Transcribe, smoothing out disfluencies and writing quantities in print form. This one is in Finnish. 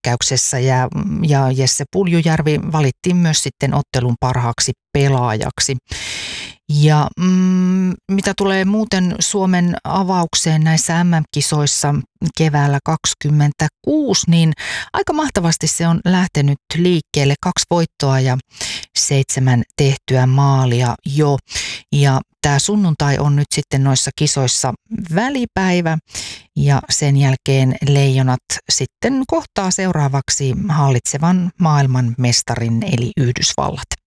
hyökkäyksessä ja Jesse Puljujärvi valittiin myös sitten ottelun parhaaksi pelaajaksi. Ja mitä tulee muuten Suomen avaukseen näissä MM-kisoissa keväällä 2026, niin aika mahtavasti se on lähtenyt liikkeelle. 2 voittoa ja 7 tehtyä maalia jo. Ja tämä sunnuntai on nyt sitten noissa kisoissa välipäivä ja sen jälkeen Leijonat sitten kohtaa seuraavaksi hallitsevan maailmanmestarin eli Yhdysvallat.